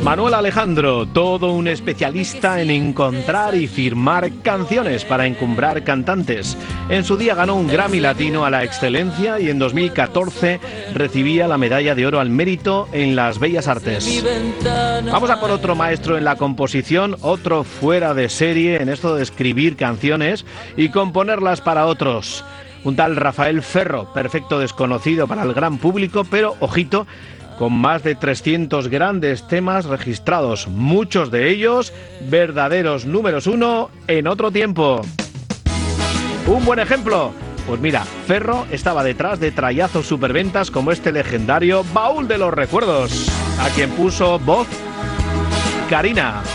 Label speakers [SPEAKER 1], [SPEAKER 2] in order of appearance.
[SPEAKER 1] Manuel Alejandro, todo un especialista en encontrar y firmar canciones para encumbrar cantantes. En su día ganó un Grammy Latino a la excelencia y en 2014 recibía la medalla de oro al mérito en las Bellas Artes. Vamos a por otro maestro en la composición, otro fuera de serie en esto de escribir canciones y componerlas para otros. Un tal Rafael Ferro, perfecto desconocido para el gran público, pero, ojito, con más de 300 grandes temas registrados, muchos de ellos verdaderos números uno en otro tiempo. Un buen ejemplo, pues mira, Ferro estaba detrás de trallazos superventas como este legendario Baúl de los Recuerdos, a quien puso voz Karina.